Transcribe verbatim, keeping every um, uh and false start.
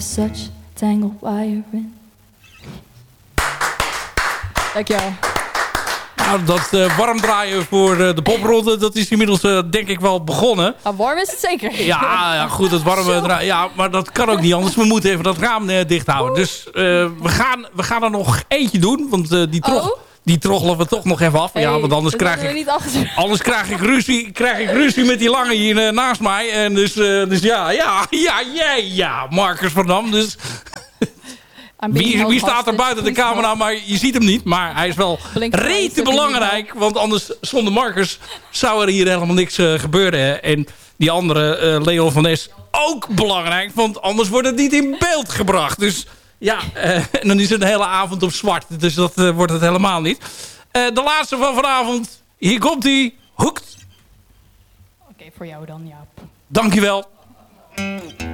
such tangled wiring. Dankjewel. Nou, dat uh, warm draaien voor uh, de popronde, dat is inmiddels uh, denk ik wel begonnen. Ah, warm is het zeker. Ja, ja goed, het warme draaien. Ja, maar dat kan ook niet anders. We moeten even dat raam uh, dicht houden. Dus uh, we, gaan, we gaan er nog eentje doen, want uh, die trog... Oh? Die troggelen we toch nog even af. Hey, ja, want anders krijg, ik, anders krijg ik ruzie, krijg ik ruzie met die lange hier uh, naast mij. En dus, uh, dus ja, ja, ja, ja, ja, Marcus van Dam. Dus wie, wie staat er buiten de camera, maar je ziet hem niet. Maar hij is wel rete belangrijk. Want anders, zonder Marcus, zou er hier helemaal niks uh, gebeuren. En die andere, uh, Leon van Es, ook belangrijk. Want anders wordt het niet in beeld gebracht. Dus... Ja, uh, en dan is het een hele avond op zwart. Dus dat uh, wordt het helemaal niet. Uh, de laatste van vanavond. Hier komt hij. Hoekt. Oké, okay, voor jou dan, Jaap. Dankjewel.